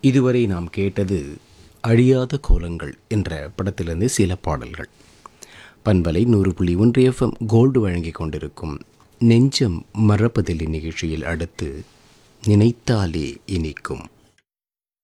இதுவரை நாம் கேட்டது அழியாத கோலங்கள் என்ற படத்திலிருந்து சில பாடல்கள். பண்பலை 100.1 FM கோல்டு வழங்கிக் கொண்டிருக்கும் நெஞ்சம் மறப்பதில்லை நிகழ்ச்சியில் அடுத்து நினைத்தாலே இனிக்கும்.